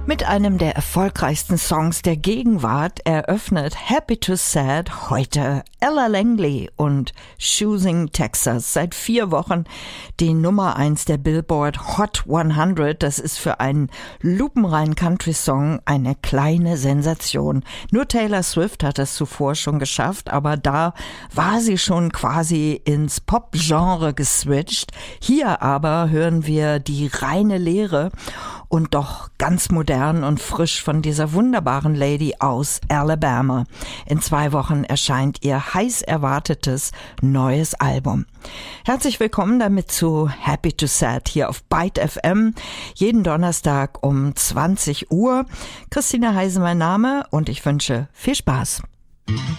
Mit einem der erfolgreichsten Songs der Gegenwart eröffnet Happy to Sad heute Ella Langley und Choosing Texas. Seit 4 Wochen die Nummer 1 der Billboard Hot 100. Das ist für einen lupenreinen Country-Song eine kleine Sensation. Nur Taylor Swift hat es zuvor schon geschafft, aber da war sie schon quasi ins Pop-Genre geswitcht. Hier aber hören wir die reine Lehre und doch ganz modern und frisch von dieser wunderbaren Lady aus Alabama. In 2 Wochen erscheint ihr heiß erwartetes neues Album. Herzlich willkommen damit zu Happy to Sad hier auf Byte FM. Jeden Donnerstag um 20 Uhr. Christina Heise mein Name und ich wünsche viel Spaß.